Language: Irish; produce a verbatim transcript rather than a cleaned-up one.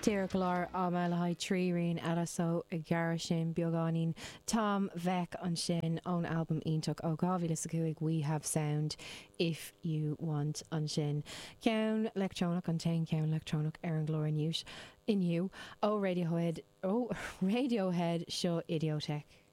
Dear glár am le haid trí rion eile so i gceara sin beagáín Tom Vec an sin ón album ionach ó gábhíle sa cuaig We Have Sound if you want an sin. Ceann electronic an tain ceann electronic ar an glóir inniu ó Radiohead ó Radiohead seo Idiotech.